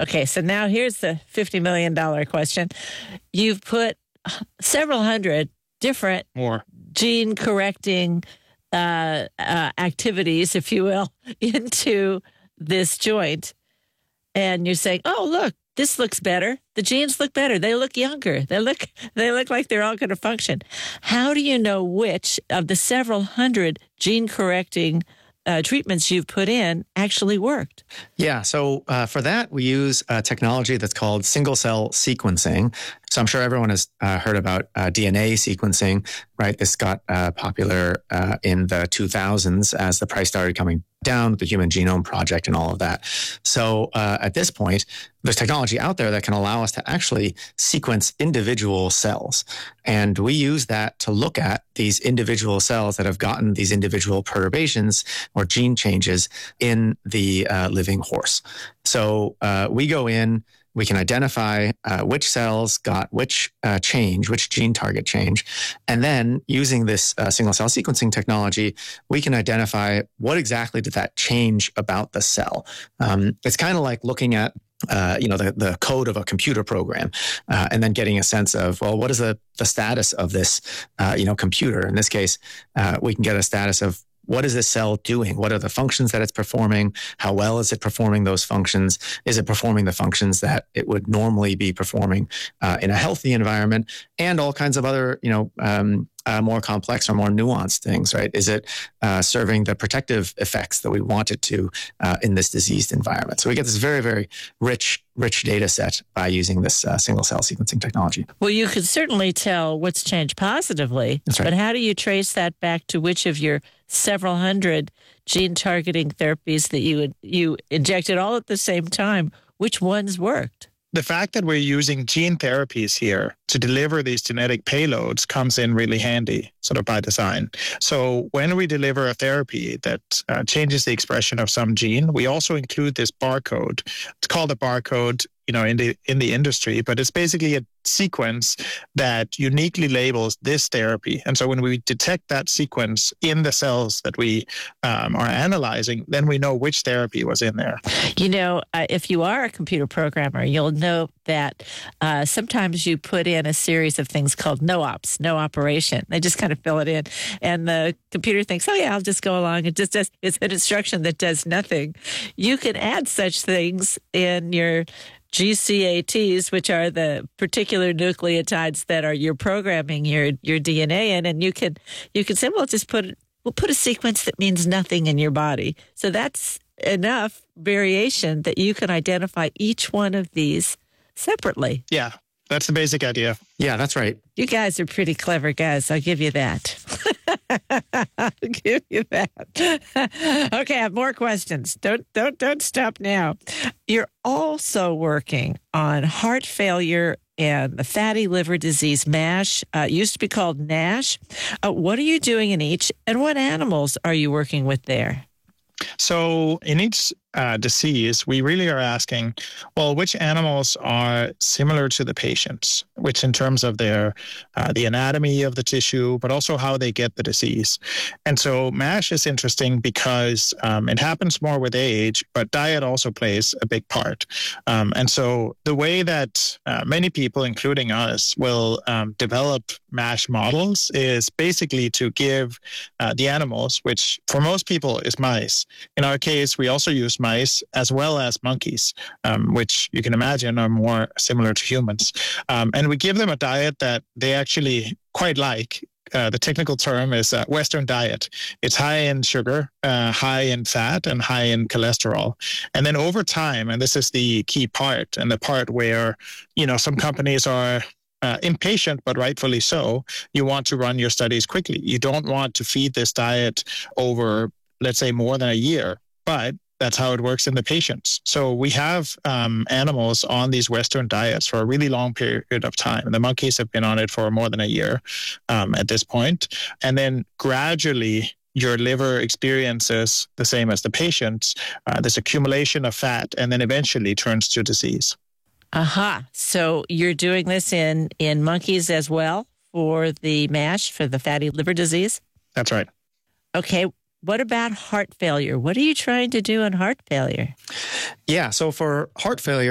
Okay, so now here's the $50 million question. You've put several hundred different More gene correcting activities, if you will, into this joint. And you're saying, oh, look, this looks better. The genes look better. They look younger. They look like they're all going to function. How do you know which of the several hundred gene correcting treatments you've put in actually worked? Yeah, so for that, we use a technology that's called single-cell sequencing. So I'm sure everyone has heard about DNA sequencing, right? This got popular in the 2000s as the price started coming down with the Human Genome Project and all of that. So at this point, there's technology out there that can allow us to actually sequence individual cells. And we use that to look at these individual cells that have gotten these individual perturbations or gene changes in the living horse. So we go in, we can identify which cells got which change, which gene target change. And then using this single cell sequencing technology, we can identify what exactly did that change about the cell. It's kind of like looking at the code of a computer program, and then getting a sense of, well, what is the status of this, computer? In this case, we can get a status of what is this cell doing? What are the functions that it's performing? How well is it performing those functions? Is it performing the functions that it would normally be performing in a healthy environment? And all kinds of other, more complex or more nuanced things, right? Is it serving the protective effects that we want it to in this diseased environment? So we get this very, very rich data set by using this single cell sequencing technology. Well, you could certainly tell what's changed positively. That's right. But how do you trace that back to which of your several hundred gene targeting therapies that you injected all at the same time, which ones worked? The fact that we're using gene therapies here to deliver these genetic payloads comes in really handy, sort of by design. So when we deliver a therapy that changes the expression of some gene, we also include this barcode. It's called a barcode, in the industry, but it's basically a sequence that uniquely labels this therapy. And so when we detect that sequence in the cells that we are analyzing, then we know which therapy was in there. If you are a computer programmer, you'll know that sometimes you put in a series of things called no ops, no operation. They just kind of fill it in. And the computer thinks, oh, yeah, I'll just go along. It just does. It's an instruction that does nothing. You can add such things in your GCATs, which are the particular nucleotides that are you're programming your DNA in, and you can say, well, we'll put a sequence that means nothing in your body. So that's enough variation that you can identify each one of these separately. Yeah, that's the basic idea. Yeah, that's right. You guys are pretty clever guys. I'll give you that. I'll give you that. Okay, I have more questions. Don't stop now. You're also working on heart failure and the fatty liver disease, MASH. It used to be called NASH. What are you doing in each, and what animals are you working with there? So in each disease, we really are asking, well, which animals are similar to the patients, which in terms of their the anatomy of the tissue, but also how they get the disease. And so MASH is interesting because it happens more with age, but diet also plays a big part. And so the way that many people, including us, will develop MASH models is basically to give the animals, which for most people is mice. In our case, we also use mice as well as monkeys, which you can imagine are more similar to humans. And we give them a diet that they actually quite like. The technical term is Western diet. It's high in sugar, high in fat, and high in cholesterol. And then over time, and this is the key part, and the part where, some companies are impatient, but rightfully so, you want to run your studies quickly. You don't want to feed this diet over, let's say, more than a year, but that's how it works in the patients. So we have animals on these Western diets for a really long period of time. The monkeys have been on it for more than a year at this point. And then gradually, your liver experiences the same as the patients, this accumulation of fat, and then eventually turns to disease. Aha. So you're doing this in monkeys as well for the MASH, for the fatty liver disease? That's right. Okay. What about heart failure? What are you trying to do in heart failure? Yeah, so for heart failure,